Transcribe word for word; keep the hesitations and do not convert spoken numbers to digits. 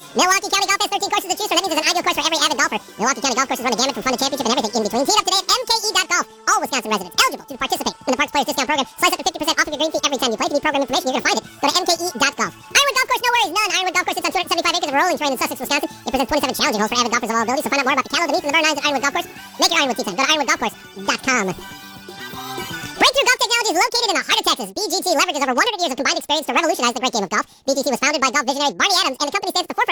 Milwaukee County Golf has thirteen courses to choose from. That means it's an ideal course for every avid golfer. Milwaukee County Golf courses run the gamut from fun to championship and everything in between. See it up today at M K E dot golf. All Wisconsin residents eligible to participate in the Parks Players Discount Program. Slice up to fifty percent off of your green fee every time you play. If you need program information, you're going to find it. Go to M K E dot golf. Ironwood Golf Course, no worries, none. Ironwood Golf Course sits on two hundred seventy-five acres of rolling terrain in Sussex, Wisconsin. It presents twenty-seven challenging holes for avid golfers of all abilities. So find out more about the Callow, the Meets, and the Burn Nines at Ironwood Golf Course. Make your Ironwood tee time. Go to ironwood golf course dot com. Breakthrough Golf Technology is located in the heart of Texas. B G T leverages over one hundred years of combined experience to revolutionize the great game of golf. B G T was founded by golf visionaries Barney Adams, and the company stands at the forefront